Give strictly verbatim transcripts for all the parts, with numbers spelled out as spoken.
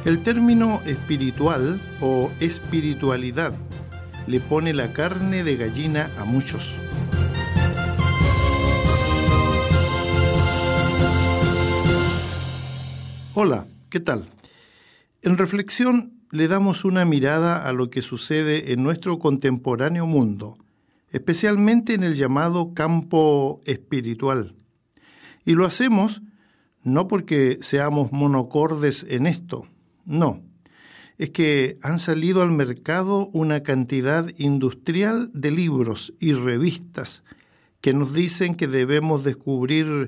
El término espiritual o espiritualidad le pone la carne de gallina a muchos. Hola, ¿qué tal? En reflexión le damos una mirada a lo que sucede en nuestro contemporáneo mundo, especialmente en el llamado campo espiritual. Y lo hacemos no porque seamos monocordes en esto, no. Es que han salido al mercado una cantidad industrial de libros y revistas que nos dicen que debemos descubrir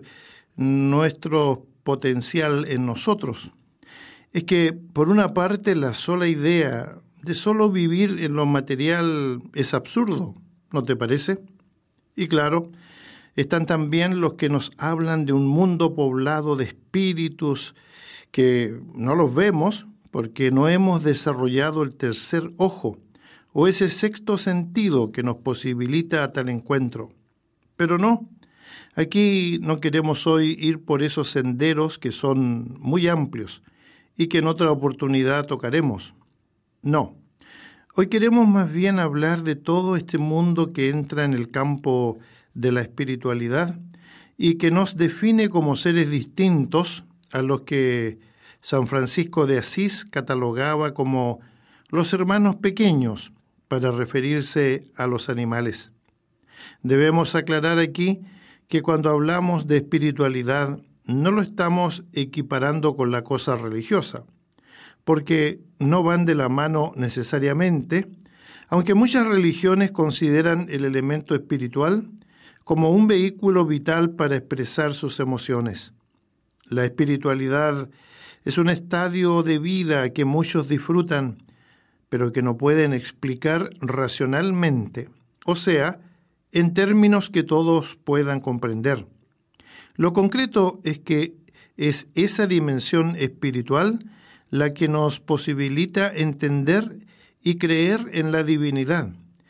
nuestro potencial en nosotros. Es que, por una parte, la sola idea de solo vivir en lo material es absurdo, ¿no te parece? Y claro, están también los que nos hablan de un mundo poblado de espíritus que no los vemos porque no hemos desarrollado el tercer ojo o ese sexto sentido que nos posibilita tal encuentro. Pero no, aquí no queremos hoy ir por esos senderos que son muy amplios y que en otra oportunidad tocaremos. No, hoy queremos más bien hablar de todo este mundo que entra en el campo de la espiritualidad y que nos define como seres distintos a los que San Francisco de Asís catalogaba como los hermanos pequeños para referirse a los animales. Debemos aclarar aquí que cuando hablamos de espiritualidad no lo estamos equiparando con la cosa religiosa, porque no van de la mano necesariamente, aunque muchas religiones consideran el elemento espiritual como un vehículo vital para expresar sus emociones. La espiritualidad es un estadio de vida que muchos disfrutan, pero que no pueden explicar racionalmente, o sea, en términos que todos puedan comprender. Lo concreto es que es esa dimensión espiritual la que nos posibilita entender y creer en la divinidad,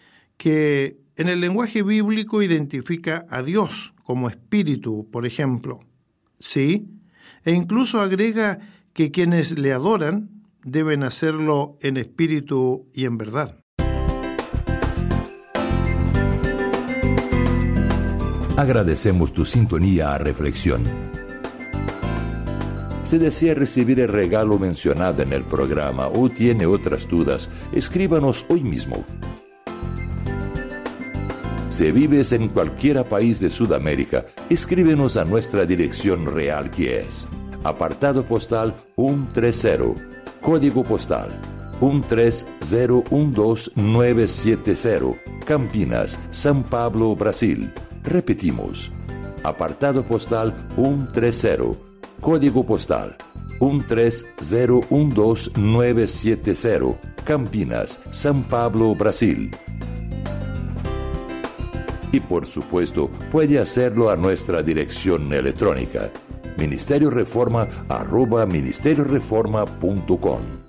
que en el lenguaje bíblico identifica a Dios como espíritu, por ejemplo. Sí, e incluso agrega que quienes le adoran deben hacerlo en espíritu y en verdad. Agradecemos tu sintonía a Reflexión. Si desea recibir el regalo mencionado en el programa o tiene otras dudas, escríbanos hoy mismo. Si vives en cualquier país de Sudamérica, escríbenos a nuestra dirección real, que es apartado postal ciento treinta, código postal uno tres cero uno dos nueve siete cero, Campinas, São Paulo, Brasil. Repetimos, apartado postal ciento treinta, código postal uno tres cero uno dos nueve siete cero, Campinas, São Paulo, Brasil. Y por supuesto, puede hacerlo a nuestra dirección electrónica, ministerio reforma arroba ministerio reforma punto com.